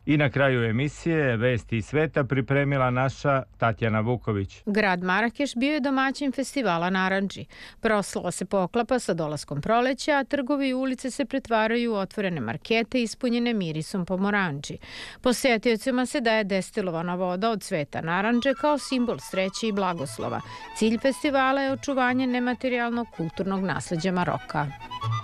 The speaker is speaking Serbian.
I na kraju emisije Vesti iz sveta pripremila naša Tatjana Vuković. Grad Marakeš bio je domaćin festivala narandži. Proslava se poklapa sa dolaskom proleća, a trgovi i ulice se pretvaraju u otvorene markete ispunjene mirisom pomorandži. Posetiocima se daje destilovana voda od cveta narandže kao simbol sreće i blagoslova. Cilj festivala je očuvanje nematerijalnog kulturnog nasleđa Maroka.